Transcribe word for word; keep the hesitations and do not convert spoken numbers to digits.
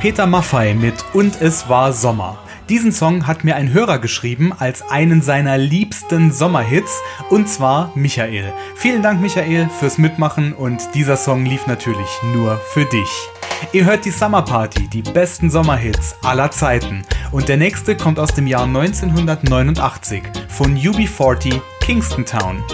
Peter Maffay mit Und es war Sommer. Diesen Song hat mir ein Hörer geschrieben als einen seiner liebsten Sommerhits, und zwar Michael. Vielen Dank, Michael, fürs Mitmachen, und dieser Song lief natürlich nur für dich. Ihr hört die Summer Party, die besten Sommerhits aller Zeiten, und der nächste kommt aus dem Jahr neunzehnhundertneunundachtzig von U B vierzig, Kingston Town.